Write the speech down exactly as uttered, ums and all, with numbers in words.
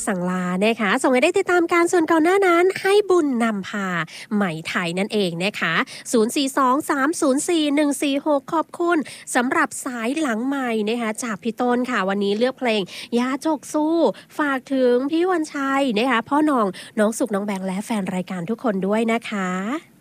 สั่งลานะคะส่งให้ได้ติดตามการส่วนก่อนหน้านั้นให้บุญนำพาไหมไทยนั่นเองนะคะศูนย์ สี่ สอง สาม ศูนย์ สี่ หนึ่ง สี่ หกขอบคุณสำหรับสายหลังใหม่นะคะจากพี่ต้นค่ะวันนี้เลือกเพลงยาจกสู้ฝากถึงพี่วันชัยนะคะพ่อน้องน้องสุขน้องแบงค์และแฟนรายการทุกคนด้วยนะคะ